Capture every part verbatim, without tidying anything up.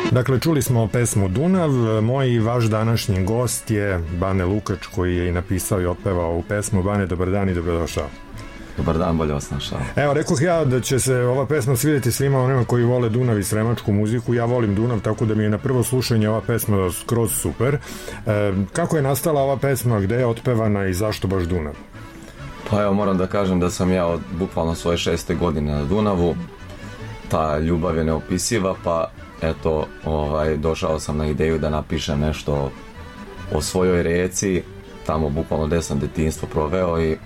Dakle, čuli smo pesmu Dunav. Moj i vaš današnji gost je Bane Lukač, koji je i napisao i otpevao ovu pesmu. Bane, dobar dan i dobrodošao. Dobar dan, bolje vas našao. Evo, rekoh ja da će se ova pesma svidjeti svima onima koji vole Dunav i sremačku muziku. Ja volim Dunav, tako da mi je na prvo slušanje ova pesma skroz super. E, kako je nastala ova pesma, gde je otpevana i zašto baš Dunav? Pa evo, moram da kažem da sam ja od bukvalno svoje šeste godine na Dunavu. Ta ljubav je neopisiva, pa eto, ovaj, došao sam na ideju da napišem nešto o svojoj reci, tamo bukvalno gde sam detinjstvo proveo i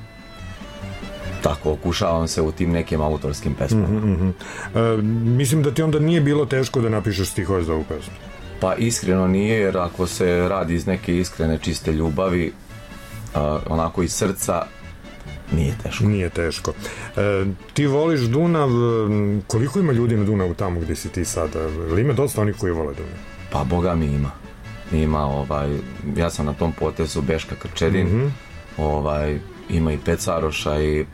tako okušavam se u tim nekim autorskim pesmama. Mm-hmm. E, mislim da ti onda nije bilo teško da napišeš stihove za ovu pesmu? Pa iskreno nije, jer ako se radi iz neke iskrene, čiste ljubavi, a, onako iz srca, nije teško. Nije teško. E, ti voliš Dunav, koliko ima ljudi na Dunavu tamo gdje si ti sada? Ili ima dosta onih koji vole Dunav? Pa boga mi ima. Ima, ovaj, ja sam na tom potezu Beška Krčedin, mm-hmm. ovaj, ima i Pecaroša i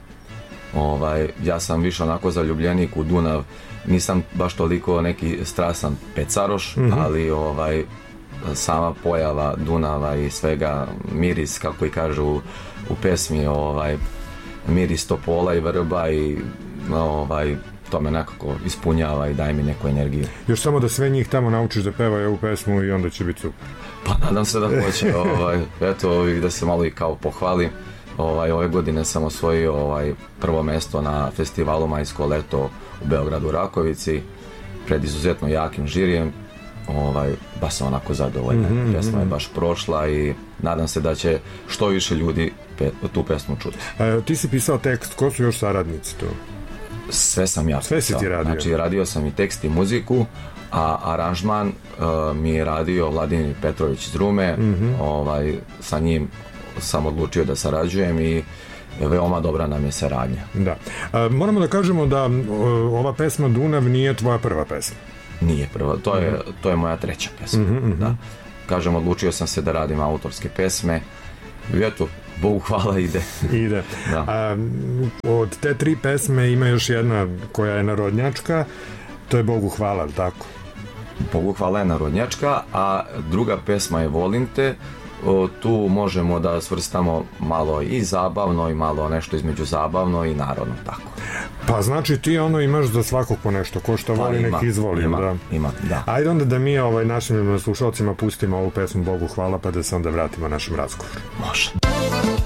ovaj, ja sam više onako zaljubljenik u Dunav. Nisam baš toliko neki strasan Pecaroš, mm-hmm. ali ovaj, sama pojava Dunava i svega, miris, kako i kažu u, u pesmi, ovaj, miris topola i vrba i ovaj, to me nekako ispunjava i daje mi neku energiju. Još samo da sve njih tamo naučiš da pevaju ovu pesmu i onda će biti super. Pa nadam se da hoće. ovaj, eto, da se malo i kao pohvalim. Ovaj, ove godine sam osvojio ovaj, prvo mesto na festivalu Majsko leto u Beogradu Rakovici pred izuzetno jakim žirijem. Ovaj, baš sam onako zadovoljan. Mm-hmm, pesma je baš prošla i nadam se da će što više ljudi pe, tu pesmu čuti. A, ti si pisao tekst, ko su još saradnici tu? Sve sam ja Sve pisao. Si ti radio? Znači, radio sam i tekst i muziku, a aranžman uh, mi je radio Vladimir Petrović iz Rume. Mm-hmm. Ovaj, sa njim sam odlučio da sarađujem i veoma dobra nam je saradnja. Da. A, moramo da kažemo da o, ova pesma Dunav nije tvoja prva pesma. Nije prva, to je, mm-hmm. to je moja treća pesma. Mm-hmm. Da. Kažem, odlučio sam se da radim autorske pesme i eto, Bogu hvala, ide. Ide. Da. A, od te tri pesme ima još jedna koja je narodnjačka, to je Bogu hvala, ali tako? Bogu hvala je narodnjačka, a druga pesma je Volim te. O, tu možemo da svrstamo malo i zabavno i malo nešto između zabavno i narodno, tako. Pa znači ti ono imaš za svakog po nešto, ko što voli pa, nek izvoli. Ima, da. ima, da. Ajde onda da mi ovaj, našim slušalcima pustimo ovu pesmu Bogu hvala, pa da se onda vratimo našem razgovoru. Može.